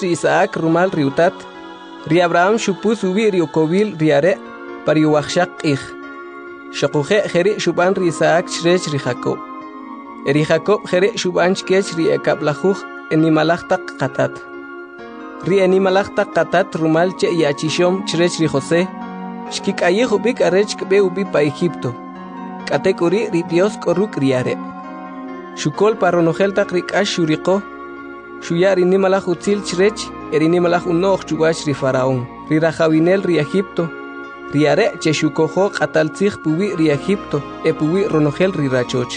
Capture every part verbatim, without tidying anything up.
ri Isaac rumal riutat, ri Abraham shupus ubi ri ukovil riare, pari uwakshak ik. Shokuje jeri shuban ri Isaac chrech ri Jacob. Eri Jacob jeri shuban chkech ri ekaplajuj enimalachtak katat. Ri enimalachtak katat rumal che yachishom chrech ri José. Shkik aye ubik arech kbe ubi pa Egipto. Katekuri ri Dios koruk riare. Shukol paronojeltak rikash shuriko. Shuyar inimalaj utzil chrech, erinimalaj unoch chuwach ri Faraón. Ri Rajawinel ri Egipto. Riare che shukojo qataltzig puwi ri Egipto, e puwi ronogel ri rachoch.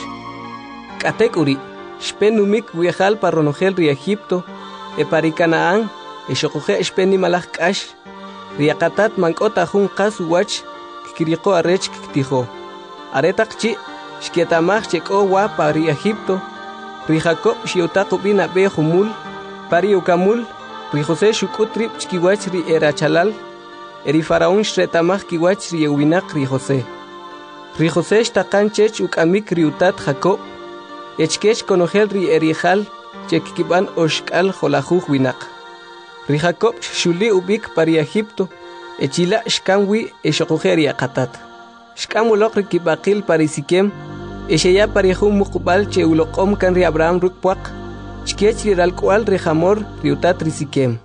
Katekuri, shpenumik wiejal paronogel ri Egipto, e pari Canaán, e shokoje shpenimalaj kash. Ri akatat mankota jun qas wach, kikiriko arech kiktijo. Aretak chi, shkietamaj cheko wa pari Egipto. Ri Jacob shiotaku bina be humul, pari ukamul, ri José shukutrip chkiwach ri erachalal. Eri Faraón shretamaj kiwach ri ewinak ri José. Ri José shtakan chech ukamik riutat Jacob. Echkech konogel ri erijal, chekkiban oshkal jolajuj winak. Ri Jacob shuli ubik pari Egipto. Echila shkanwi eshokujeri akatat. Shkamulok ri kibakil pari Siquem. Esheya pari jun mukbal che ulokom kan ri Abraham rukpuak. Chkech ri ralkual ri Hamor riutat ri Siquem.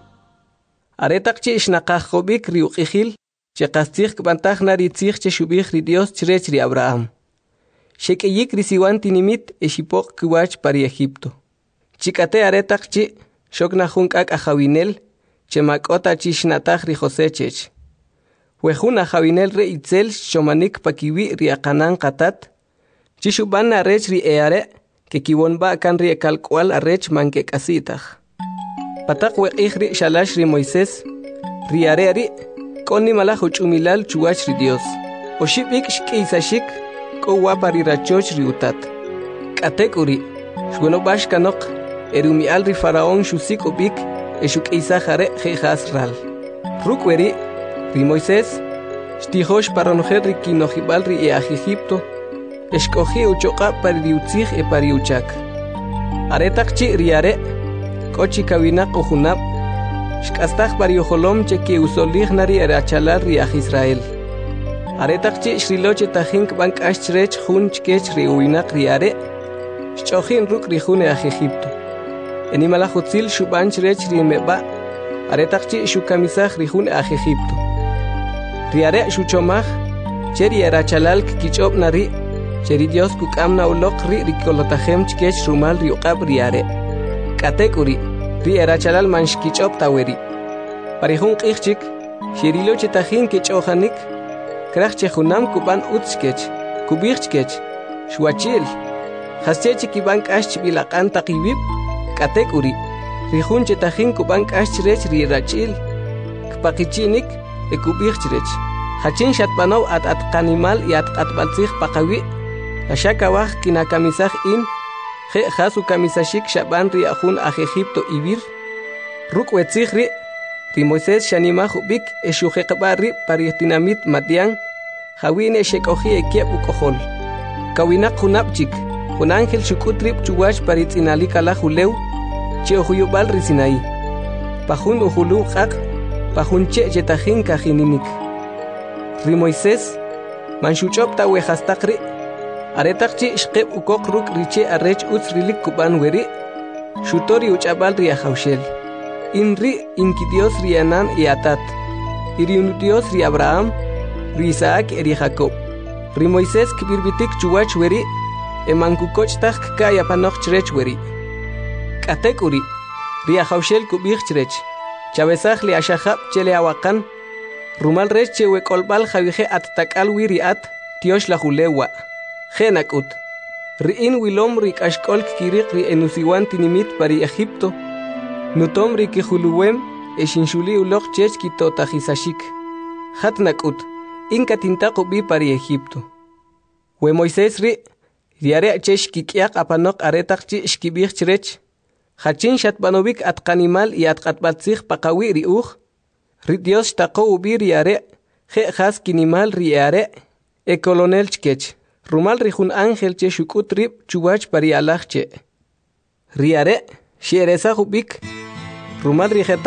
Aretak che ishnaqaj jobik ri uqijil, che qastig kbantaj nari tzig che shubij ri Dios chrech ri Abraham. Shekeyik ri siwan tinimit e shipok kiwach pari Egipto. Chikate aretak che shokna junkak ajawinel, che makota chi shnataj ri José chech. Wejun ajawinel re itzel shomanik pakiwi ri akanan qatat, chi shuban arech ri eare, ke kiwonba kan ri ekalkwal arech manke kasitaj. Patak weqij ri shalash ri Moisés, ri areri, koni malaj uchumilal chuwach ri Dios. Oshibik shkiisashik, ko wapa ri rachoch ri utat. Katekuri, shwenobash kanok, erumial ri Faraón shusik ubik, eshukisajare jejas ral. Rukweri, ri Moisés, shtijosh paronojer ri kinojibal ri eaj Egipto, eshkoji uchoqa pari ri utzij e pari uchak. Aretak chi ri are, kochi kawinak ujunab, shkastaj pari ojolom che ki usolij nari erachalal ri aj Israel. Aretak chi shriloche tajink bank ashrech jun chkech ri uwinak ri are, shchojin ruk ri jun aj Egipto. Enimalaj utzil shuban chrech ri meba, aretak chi shukamisaj ri jun aj Egipto. Ri are shuchomaj, che ri erachalal kichob nari, che ri Dios kukamna ulok ri ri kolotajem chkech rumal ri uqab ri are. Katekuri, ri erachalal manshkichop taweri. Parihun qijchik, shirilo chetajin kichojanik, kraj chejunam kuban utskech, kubijchkech, shwachil. Haschechi kiban kash bilaqan taqibib, katekuri, rihun chetajin kuban kash chrech ri rachil, kpakichinik, e kubijchrech. Hachin shatbanov at at kanimal y at atbalzig pakawi, hashakawaj kinakamisaj in, Je jasu kamisashik shaban ri ajun aj Egipto ibir. Ruk wetzig ri, ri Moisés shanimaj ubik eshujeqba ri paritinamit matian, jawine shekoji ekiep ukojol. Kawinak junapchik, jun ángel shukutrip chuwash paritzinalika juleu, che ojuyubal ri Sinaí. Pajun ujulu qaq, pajun che yetajin kajininik. Ri Moisés, manshuchop ta wejastak ri, aretak chi shqeb ukok ruk riche arrech utz rilik kuban weri, shutori uchabal ri ajawshel. Inri inkidios ri Anan y Atat, iriunudios ri Abraham, ri Isaac eri Jacob. Ri Moisés kibirbitik chuwach weri, emankukoch tak kaya panoch chrech weri. Katekuri, ri ajawshel kubich chrech, chabezaj li ashahab chele awakan, rumal rech che wekolbal javije at takal wiri at, tiosh la julewa. Genakut. Riin wilom rik ashkol kirik ri enusiwan tinimit pari Egipto. Nutom ri kijuluwem eshinshuli ulok chech kitotajisashik. Hatnakut. Inka tintako bi pari Egipto. We Moisés ri, riare chech kikiak apanok aretak chi shkibich chrech. Hachin shatbanovik at kanimal y at katbatzig pakawi ri uj. Ri Dios tako ubi riare, je has kinimal riare, e colonel chkech. Rumal rijun ángel che shukutrip chuwach pari alach che. Riare, shiereza hubik. Rumal rijeta